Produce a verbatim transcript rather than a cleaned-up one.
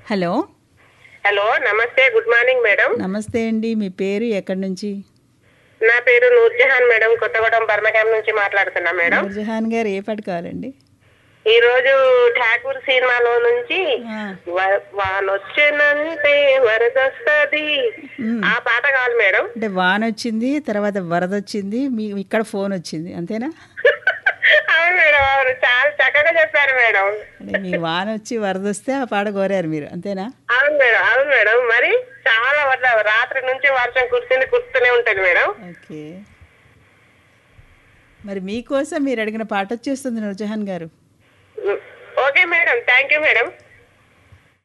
Hello. Hello, నమస్తే, good morning madam. నమస్తే అండి. మీ పేరు ఎక్కడి నుంచి? నా పేరు నూర్జహాన్ మేడం, కొత్తగూడెం బర్మగాం నుంచి మాట్లాడుతున్నా మేడం. నూర్జహాన్ గారు ఏ పాట కావాలండి? ఈ రోజు ఠాకూర్ సినిమాలో నుంచి ఆ, వ- వానొచ్చినంటే వరదొస్తది మ్, ఆ పాట కావాలి మేడం. అంటే వాన వచ్చింది, తర్వాత వరద వచ్చింది, మీ ఇక్కడ ఫోన్ వచ్చింది, అంతేనా? అవును మేడం, అవును, చాలా చక్కగా చెప్పారు మేడం. అంటే మీకు వాన వచ్చి వరద వస్తే ఆ పాట కోరారు మీరు, అంతేనా? అవును మేడం, అవును మేడం. మరి చాలా వర్షం, రాత్రి నుంచి వర్షం కురిసింది, కురుస్తూనే ఉంటుంది మేడం. ఓకే. మరి మీకోసం మీరు అడిగిన పాట వచ్చేస్తుంది నూర్జహాన్ గారు. Okay madam, thank you madam.